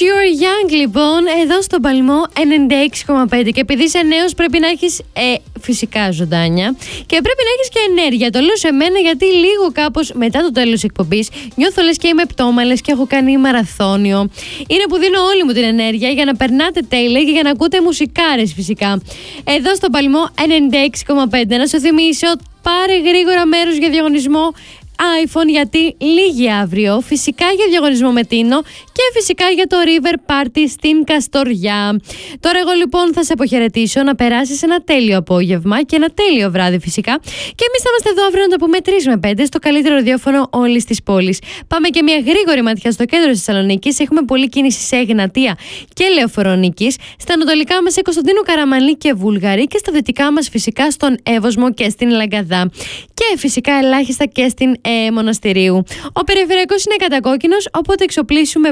You're Young, λοιπόν, εδώ στον Παλμό 96,5. Και επειδή είσαι νέος, πρέπει να έχεις φυσικά ζωντάνια και πρέπει να έχεις και ενέργεια. Το λέω σε μένα γιατί λίγο κάπως μετά το τέλος της εκπομπής νιώθω λες και είμαι πτώμαλες και έχω κάνει μαραθώνιο. Είναι που δίνω όλη μου την ενέργεια για να περνάτε τέλεια και για να ακούτε μουσικάρες φυσικά. Εδώ στον Παλμό 96,5. Να σου θυμίσω, πάρε γρήγορα μέρος για διαγωνισμό iPhone, γιατί λύγει αύριο. Φυσικά για διαγωνισμό με Τίνο και φυσικά για το River Party στην Καστοριά. Τώρα εγώ λοιπόν θα σε αποχαιρετήσω, να περάσεις ένα τέλειο απόγευμα και ένα τέλειο βράδυ φυσικά. Και εμείς θα είμαστε εδώ αύριο να τα πούμε 3 με 5 στο καλύτερο ραδιόφωνο όλης της πόλης. Πάμε και μια γρήγορη ματιά στο κέντρο της Θεσσαλονίκης. Έχουμε πολλή κίνηση σε Εγνατία και Λεωφορονίκης. Στα ανατολικά μας σε Κωνσταντίνου Καραμανλή και Βούλγαρη. Και στα δυτικά μας φυσικά στον Εύωσμο και στην Λαγκαδά. Και φυσικά ελάχιστα και στην Μοναστηρίου. Ο περιφερειακός είναι κατακόκκινος, οπότε εξοπλίσουμε